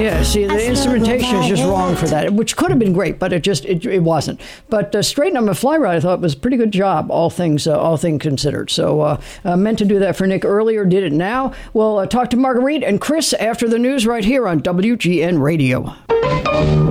Yeah, see, the instrumentation is just wrong for that, which could have been great, but it wasn't. But Straighten Up and Fly Right, I thought was a pretty good job, all things considered. So meant to do that for Nick earlier, did it now. We'll talk to Marguerite and Chris after the news right here on WGN Radio.